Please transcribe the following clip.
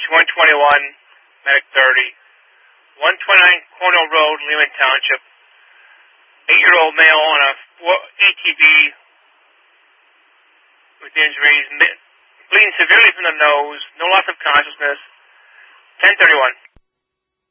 121, medic 30. 129 Cornell Road, Lehman Township. 8-year-old male on a ATV with injuries, bleeding severely from the nose, no loss of consciousness. 1031.